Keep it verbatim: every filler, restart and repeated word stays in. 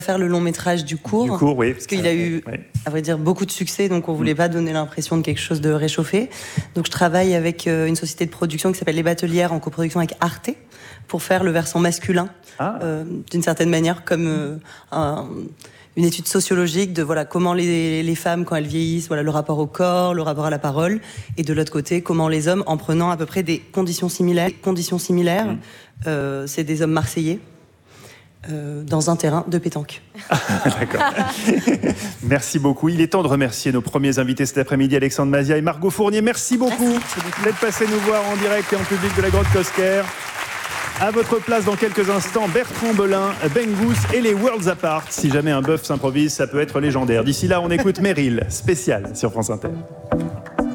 faire le long métrage du cours. Du cours, oui. Parce qu'il a eu, oui. à vrai dire, beaucoup de succès, donc on voulait mmh. pas donner l'impression de quelque chose de réchauffé. Donc je travaille avec une société de production qui s'appelle Les Batelières, en coproduction avec Arte, pour faire le versant masculin, ah. euh, d'une certaine manière, comme euh, un, une étude sociologique de voilà comment les, les femmes, quand elles vieillissent, voilà le rapport au corps, le rapport à la parole, et de l'autre côté, comment les hommes, en prenant à peu près des conditions similaires, conditions similaires, mmh. euh, c'est des hommes marseillais. Euh, dans un terrain de pétanque. D'accord. Merci beaucoup. Il est temps de remercier nos premiers invités cet après-midi, Alexandre Mazia et Margot Fournier. Merci beaucoup d'être passés nous voir en direct et en public de la Grotte Cosquer. À votre place dans quelques instants, Bertrand Belin, Bengouz et les Worlds Apart. Si jamais un bœuf s'improvise, ça peut être légendaire. D'ici là, on écoute Meryl, spécial sur France Inter.